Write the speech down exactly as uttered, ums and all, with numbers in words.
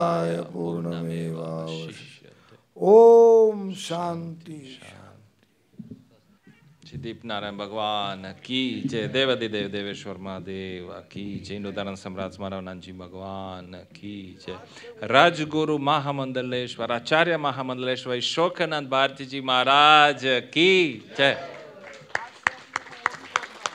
પૂર્ણમેવાવશિષ્યતે. ઓમ શાંતિ. દીપનારાયણ ભગવાન કી જય. દેવાધિદેવ દેવેશ્વર મહાદેવ કી જય. ઇન્દોદાનંદ સમ્રાટ સ્મરણાનંદજી ભગવાન કી જય. રાજગુરુ મહામંડલેશ્વર આચાર્ય મહામંડલેશ્વર શોકનંદ ભારતીજી મહારાજ કી જય.